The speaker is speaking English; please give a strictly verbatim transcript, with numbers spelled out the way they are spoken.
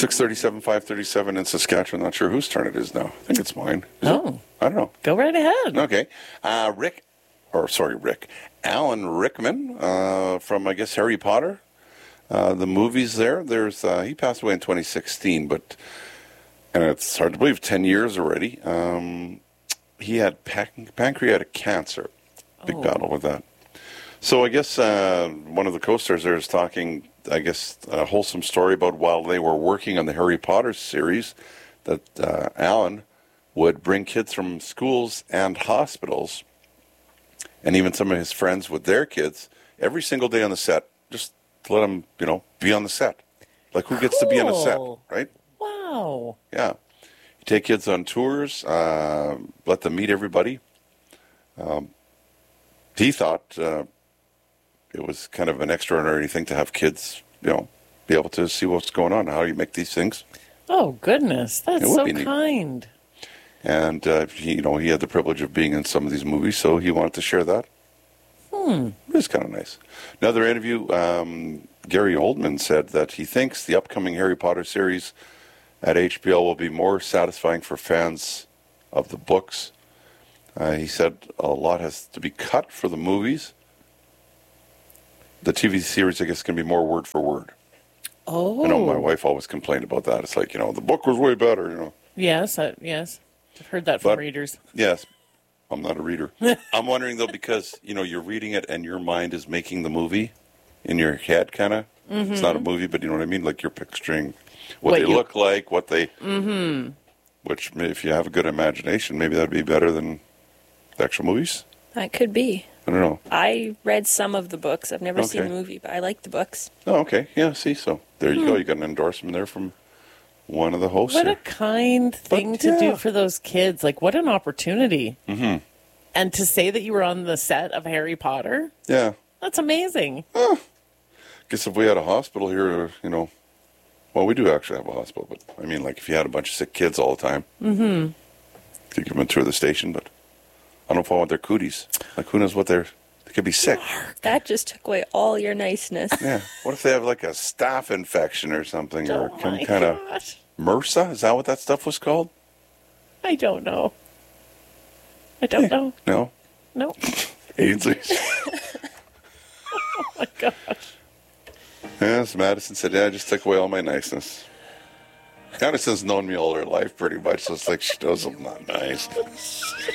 six thirty-seven, five thirty-seven in Saskatchewan. Not sure whose turn it is now. I think it's mine. Is Oh. it? I don't know. Go right ahead. Okay. Uh, Rick, or sorry, Rick. Alan Rickman uh, from, I guess, Harry Potter. Uh, the movies there. There's uh, he passed away in twenty sixteen, but, and it's hard to believe, ten years already. Um, he had pan- pancreatic cancer. Big Oh. battle with that. So I guess uh, one of the co-stars there is talking, I guess, a wholesome story about while they were working on the Harry Potter series, that uh, Alan would bring kids from schools and hospitals, and even some of his friends with their kids, every single day on the set, just to let them, you know, be on the set. Like, who gets to be on a set, Cool. right? Wow. Yeah. You take kids on tours, uh, let them meet everybody. Um, he thought uh, it was kind of an extraordinary thing to have kids, you know, be able to see what's going on, how you make these things. Oh, goodness. That's It would so be neat. kind. And, uh, he, you know, he had the privilege of being in some of these movies, so he wanted to share that. Hmm. It was kind of nice. Another interview, um, Gary Oldman said that he thinks the upcoming Harry Potter series at H B O will be more satisfying for fans of the books. Uh, he said a lot has to be cut for the movies. The T V series, I guess, can be more word for word. Oh. I know my wife always complained about that. It's like, you know, the book was way better, you know. Yes, uh, yes. I've heard that from But- readers. Yes, I'm not a reader. I'm wondering, though, because, you know, you're reading it and your mind is making the movie in your head, kind of. Mm-hmm. It's not a movie, but you know what I mean? Like, you're picturing what, What they you- look like, what they... Mm-hmm. Which, if you have a good imagination, maybe that'd be better than the actual movies. That could be. I don't know. I read some of the books. I've never seen Okay. the movie, but I like the books. Oh, okay. Yeah, see, so there you go. You got an endorsement there from one of the hosts. What a here. kind thing to yeah. do for those kids. Like, what an opportunity. Mm-hmm. And to say that you were on the set of Harry Potter, Yeah. that's amazing. Guess if we had a hospital here, you know, well, we do actually have a hospital, but I mean, like, if you had a bunch of sick kids all the time, mm-hmm. could give them a tour of the station, but I don't know if I want their cooties. Like, who knows what they're, they could be sick. That just took away all your niceness. Yeah. What if they have, like, a staph infection or something, Oh, or some my kind of gosh. MRSA? Is that what that stuff was called? I don't know. I don't know. No. No. AIDS. Oh, my gosh. Yes, Madison said, yeah, I just took away all my niceness. Madison's known me all her life pretty much, so it's like she knows I'm not nice.